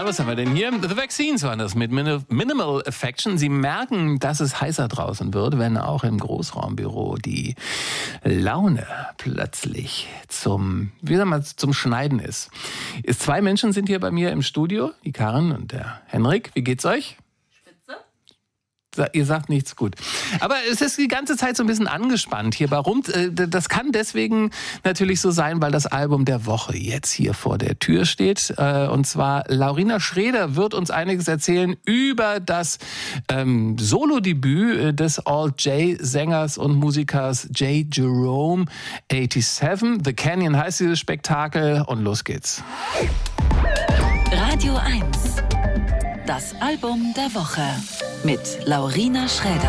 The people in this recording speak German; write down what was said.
was haben wir denn hier? The Vaccines waren das mit Minimal Affection. Sie merken, dass es heißer draußen wird, wenn auch im Großraumbüro die Laune plötzlich zum Schneiden ist. Zwei Menschen sind hier bei mir im Studio, die Karin und der Henrik. Wie geht's euch? Ihr sagt nichts, gut. Aber es ist die ganze Zeit so ein bisschen angespannt hier. Warum? Das kann deswegen natürlich so sein, weil das Album der Woche jetzt hier vor der Tür steht. Und zwar Laurina Schräder wird uns einiges erzählen über das Solo-Debüt des All-J-Sängers und Musikers J. Jerome 87. The Canyon heißt dieses Spektakel und los geht's. Radio 1. Das Album der Woche mit Laurina Schräder.